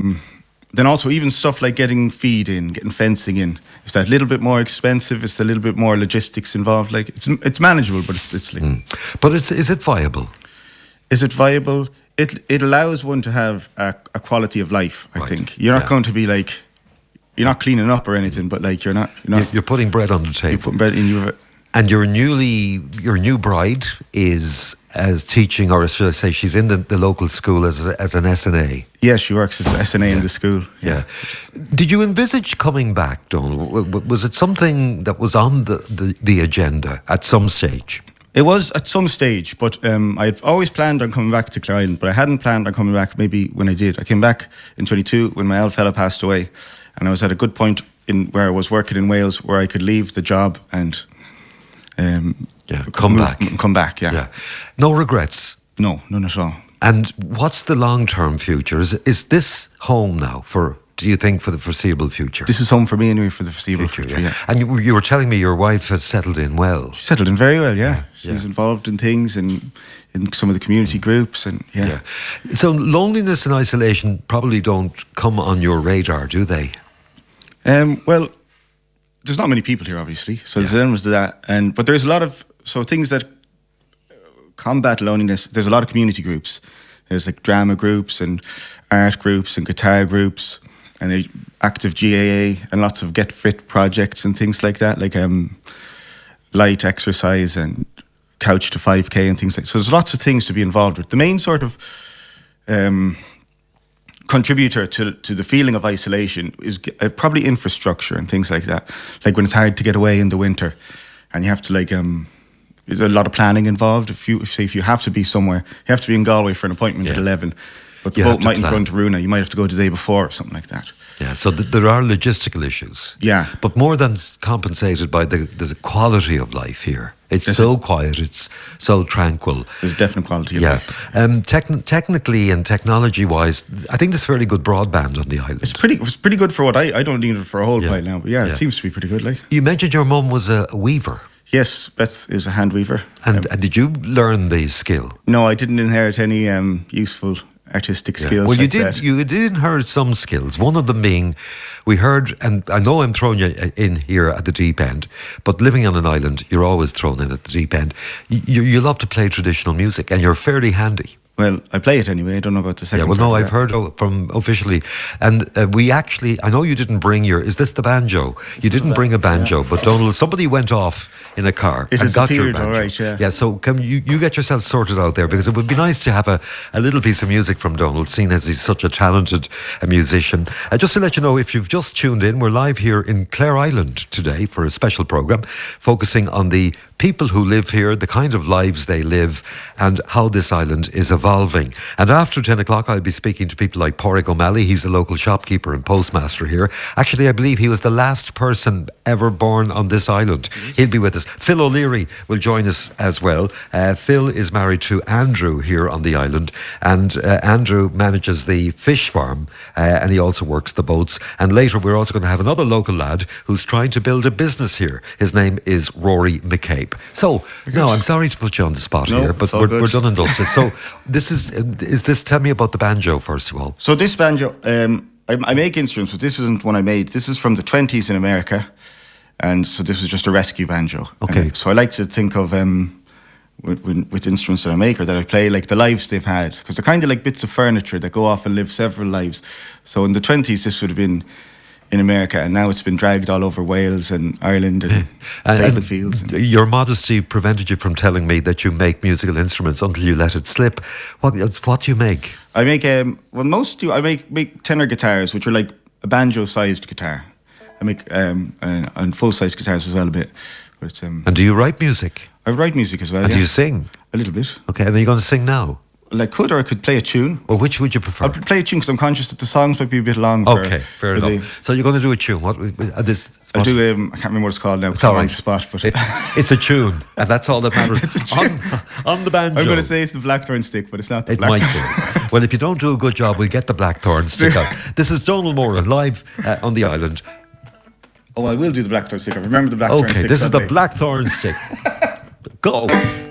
then also even stuff like getting feed in, getting fencing in. It's that little bit more expensive. It's a little bit more logistics involved. Like it's manageable, but it's like. But is it viable? Is it viable? It allows one to have a quality of life. I think you're not going to be like, you're not cleaning up or anything, but like you're putting bread on the table. You're putting bread in. And your new bride is as teaching, or should I say, she's in the local school as an SNA. Yes, she works as an SNA in the school. Yeah. Did you envisage coming back, Donal? Was it something that was on the agenda at some stage? It was at some stage, but I had always planned on coming back to Clare Island, but I hadn't planned on coming back maybe when I did. I came back in 22 when my old fella passed away, and I was at a good point in where I was working in Wales where I could leave the job and come back. Yeah. No regrets? No, none at all. And what's the long-term future? Is this home now do you think, for the foreseeable future? This is home for me anyway, for the foreseeable future, yeah. And you were telling me your wife has settled in well. She settled in very well, yeah. She's involved in things and in some of the community groups and So loneliness and isolation probably don't come on your radar, do they? Well, there's not many people here, obviously, so there's elements to that. But there's a lot of things that combat loneliness. There's a lot of community groups. There's like drama groups and art groups and guitar groups and active GAA and lots of Get Fit projects and things like that, like light exercise and couch to 5K and things like that. So there's lots of things to be involved with. The main sort of contributor to the feeling of isolation is probably infrastructure and things like that. Like when it's hard to get away in the winter and you have to there's a lot of planning involved. If you have to be somewhere, you have to be in Galway for an appointment at 11, but the boat mightn't go into Runa. You might have to go the day before or something like that. Yeah, so there are logistical issues. Yeah. But more than compensated by the quality of life here. It's so quiet, it's so tranquil. There's a definite quality of life. Technically and technology-wise, I think there's fairly good broadband on the island. It's pretty good for what I don't need it for a whole while now, but it seems to be pretty good. Like you mentioned your mum was a weaver. Yes, Beth is a hand weaver. And did you learn the skill? No, I didn't inherit any useful artistic skills. Well, you did inherit some skills. One of them being, we heard, and I know I'm throwing you in here at the deep end, but living on an island, you're always thrown in at the deep end. You love to play traditional music, and you're fairly handy. Well, I play it anyway. I don't know about the second. Yeah, well, no, I've heard from officially. And we actually, I know you didn't bring is this the banjo? You didn't bring a banjo, but Donal, somebody went off in a car and got your banjo. All right, yeah. Yeah, so can you get yourself sorted out there, because it would be nice to have a little piece of music from Donal, seeing as he's such a talented musician. Just to let you know, if you've just tuned in, we're live here in Clare Island today for a special programme focusing on the people who live here, the kind of lives they live, and how this island is evolving. And after 10 o'clock, I'll be speaking to people like Pádraig O'Malley. He's a local shopkeeper and postmaster here. Actually, I believe he was the last person ever born on this island. He'll be with us. Phil O'Leary will join us as well. Phil is married to Andrew here on the island, and Andrew manages the fish farm, and he also works the boats. And later, we're also going to have another local lad who's trying to build a business here. His name is Rory McCabe. So, no, I'm sorry to put you on the spot here, but we're done and dusted. So, tell me about the banjo, first of all. So this banjo, I make instruments, but this isn't one I made. This is from the 20s in America, and so this was just a rescue banjo. Okay. So I like to think of, with instruments that I make or that I play, like the lives they've had, because they're kind of like bits of furniture that go off and live several lives. So in the 20s, this would have been in America, and now it's been dragged all over Wales and Ireland and fields. Your modesty prevented you from telling me that you make musical instruments until you let it slip. What do you make? I make I make tenor guitars, which are like a banjo-sized guitar. I make and full-size guitars as well a bit. But, and do you write music? I write music as well. And do you sing? A little bit. Okay, and are you going to sing now? Well, I could, or I could play a tune. Well, which would you prefer? I'd play a tune because I'm conscious that the songs might be a bit long. Okay, fair enough. So you're going to do a tune. I'll do, I can't remember what it's called now. It's all right. Spot, but it's a tune, and that's all that matters. It's a tune. On the banjo. I'm going to say it's the blackthorn stick, but it's not the blackthorn. It might be. Well, if you don't do a good job, we'll get the blackthorn stick out. This is Donal Moran, live on the island. Oh, I will do the blackthorn stick. I remember the blackthorn stick. Okay, this is the blackthorn stick. Go.